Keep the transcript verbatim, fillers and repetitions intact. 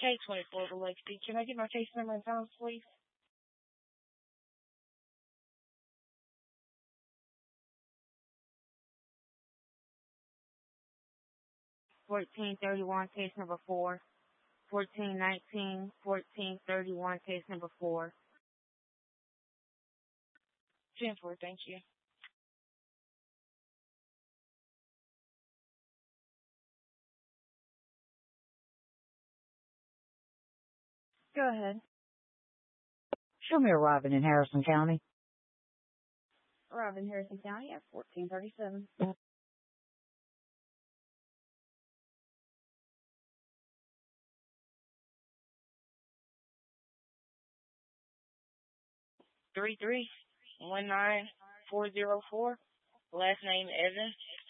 K twenty-four Biloxi. Can I get my case number and times, please? fourteen thirty-one, case number four. fourteen nineteen, fourteen thirty-one, case number four. ten four, thank you. Go ahead. Show me arriving in Harrison County. Arriving in Harrison County at fourteen thirty-seven. Three three one nine four zero four. Last name Evans.